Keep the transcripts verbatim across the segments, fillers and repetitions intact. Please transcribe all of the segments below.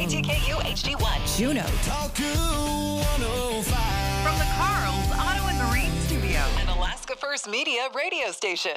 T K U H D one. Juneau. Talk one oh five. From the Carl's Auto and Marine Studio. An Alaska First Media radio station.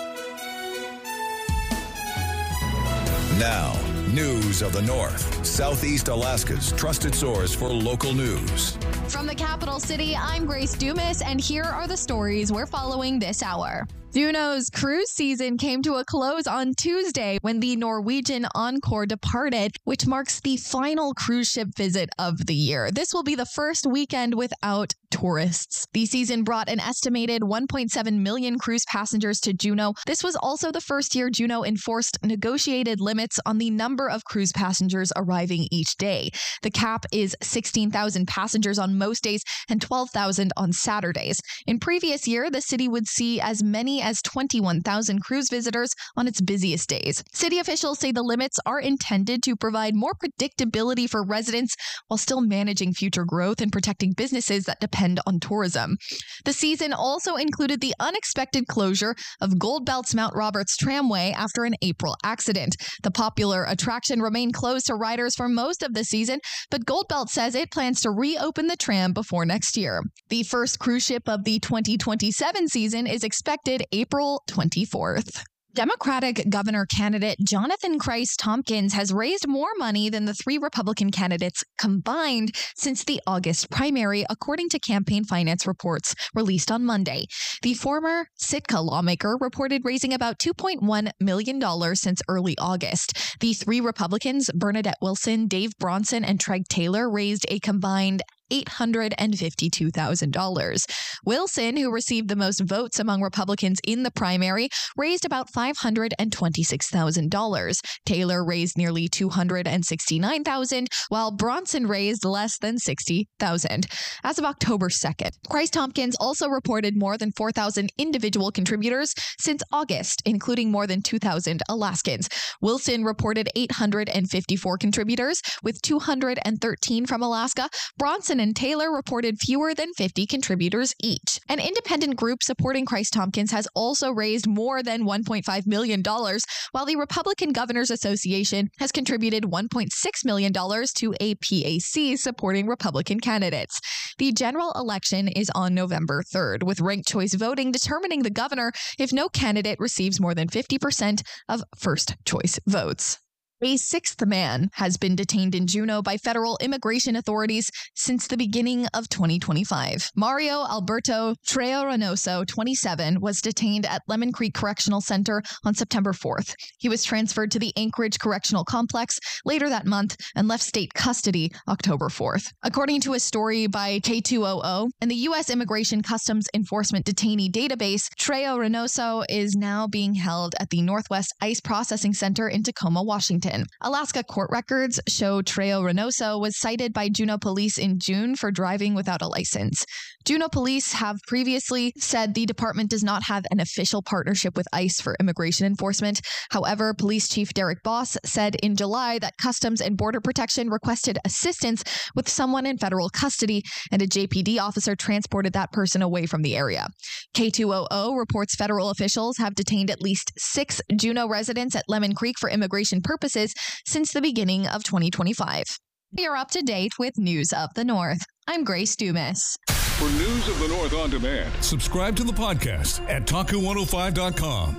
Now, news of the North, Southeast Alaska's trusted source for local news. From the capital city, I'm Grace Dumas, and here are the stories we're following this hour. Juneau's cruise season came to a close on Tuesday when the Norwegian Encore departed, which marks the final cruise ship visit of the year. This will be the first weekend without tourists. The season brought an estimated one point seven million cruise passengers to Juneau. This was also the first year Juneau enforced negotiated limits on the number of cruise passengers arriving each day. The cap is sixteen thousand passengers on most days and twelve thousand on Saturdays. In previous year, the city would see as many as twenty-one thousand cruise visitors on its busiest days. City officials say the limits are intended to provide more predictability for residents while still managing future growth and protecting businesses that depend on tourism. The season also included the unexpected closure of Gold Belt's Mount Roberts Tramway after an April accident. The popular attraction remained closed to riders for most of the season, but Gold Belt says it plans to reopen the tram before next year. The first cruise ship of the twenty twenty-seven season is expected April twenty-fourth. Democratic governor candidate Jonathan Christ Tompkins has raised more money than the three Republican candidates combined since the August primary, according to campaign finance reports released on Monday. The former Sitka lawmaker reported raising about two point one million dollars since early August. The three Republicans, Bernadette Wilson, Dave Bronson, and Treg Taylor, raised a combined eight hundred fifty-two thousand dollars. Wilson, who received the most votes among Republicans in the primary, raised about five hundred twenty-six thousand dollars. Taylor raised nearly two hundred sixty-nine thousand dollars, while Bronson raised less than sixty thousand dollars. As of October second, Christ Tompkins also reported more than four thousand individual contributors since August, including more than two thousand Alaskans. Wilson reported eight hundred fifty-four contributors, with two hundred thirteen from Alaska. Bronson and Taylor reported fewer than fifty contributors each. An independent group supporting Christ Tompkins has also raised more than one point five million dollars, while the Republican Governors Association has contributed one point six million dollars to a P A C supporting Republican candidates. The general election is on November third, with ranked choice voting determining the governor if no candidate receives more than fifty percent of first choice votes. A sixth man has been detained in Juneau by federal immigration authorities since the beginning of twenty twenty-five. Mario Alberto Trejo Reynoso, twenty-seven, was detained at Lemon Creek Correctional Center on September fourth. He was transferred to the Anchorage Correctional Complex later that month and left state custody October fourth. According to a story by K two hundred and the U S Immigration Customs Enforcement Detainee Database, Trejo Reynoso is now being held at the Northwest ICE Processing Center in Tacoma, Washington. Alaska court records show Trejo Reynoso was cited by Juneau Police in June for driving without a license. Juneau Police have previously said the department does not have an official partnership with ICE for immigration enforcement. However, Police Chief Derek Boss said in July that Customs and Border Protection requested assistance with someone in federal custody, and a J P D officer transported that person away from the area. K two hundred reports federal officials have detained at least six Juneau residents at Lemon Creek for immigration purposes since the beginning of twenty twenty-five. You're up to date with News of the North. I'm Grace Dumas. For News of the North on demand, subscribe to the podcast at taku one oh five dot com.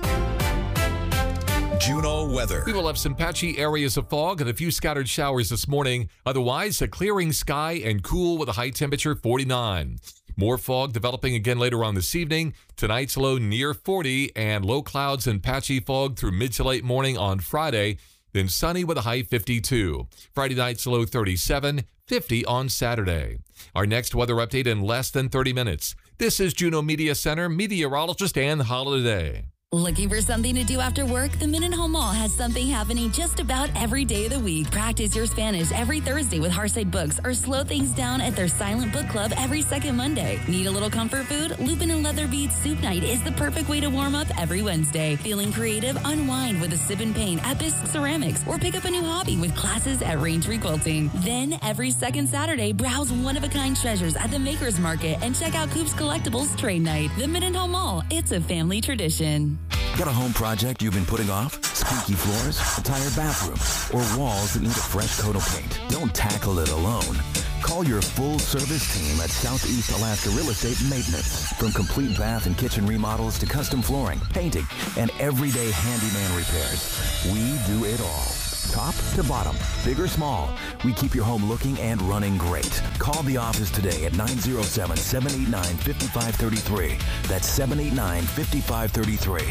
Juneau weather. We will have some patchy areas of fog and a few scattered showers this morning. Otherwise, a clearing sky and cool with a high temperature forty-nine. More fog developing again later on this evening. Tonight's low near forty and low clouds and patchy fog through mid to late morning on Friday. Then sunny with a high fifty-two. Friday night's low thirty-seven, fifty on Saturday. Our next weather update in less than thirty minutes. This is Juneau Media Center meteorologist Ann Holiday. Looking for something to do after work? The Mendenhall Mall has something happening just about every day of the week. Practice your Spanish every Thursday with Hearthside Books, or slow things down at their Silent Book Club every second Monday. Need a little comfort food? Lupin and Leather Beads Soup Night is the perfect way to warm up every Wednesday. Feeling creative? Unwind with a sip and paint at Bisque Ceramics, or pick up a new hobby with classes at Raintree Quilting. Then, every second Saturday, browse one-of-a-kind treasures at the Makers Market and check out Coop's Collectibles Trade Night. The Mendenhall Mall, it's a family tradition. Got a home project you've been putting off? Squeaky floors, a tired bathroom, or walls that need a fresh coat of paint? Don't tackle it alone. Call your full-service team at Southeast Alaska Real Estate Maintenance. From complete bath and kitchen remodels to custom flooring, painting, and everyday handyman repairs, we do it all. Top to bottom, big or small, we keep your home looking and running great. Call the office today at nine oh seven, seven eight nine, five five three three. That's seven eight nine, five five three three.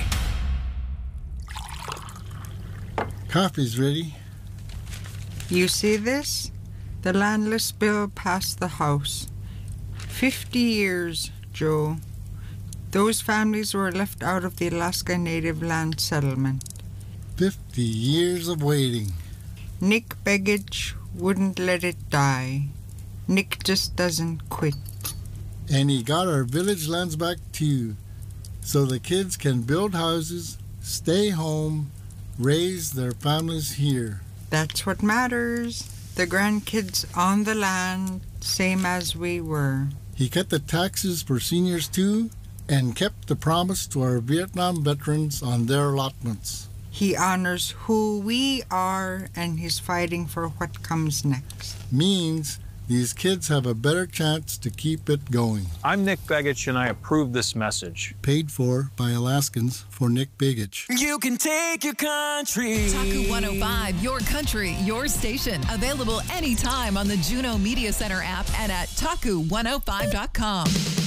Coffee's ready. You see this? The landless bill passed the House. Fifty years, Joe. Those families were left out of the Alaska Native Land Settlement. Fifty years of waiting. Nick Begich wouldn't let it die. Nick just doesn't quit. And he got our village lands back too, so the kids can build houses, stay home, raise their families here. That's what matters. The grandkids on the land, same as we were. He cut the taxes for seniors too, and kept the promise to our Vietnam veterans on their allotments. He honors who we are, and he's fighting for what comes next. Means these kids have a better chance to keep it going. I'm Nick Begich, and I approve this message. Paid for by Alaskans for Nick Begich. You can take your country. Taku one oh five, your country, your station. Available anytime on the Juneau Media Center app and at taku one oh five dot com.